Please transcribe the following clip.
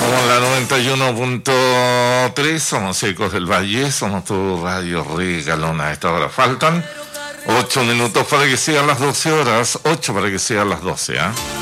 Somos la 91.3, somos Ecos del Valle, somos tu radio regalona a esta hora. Faltan 8 minutos para que sean las 12 horas, 8 para que sean las 12, ¿ah?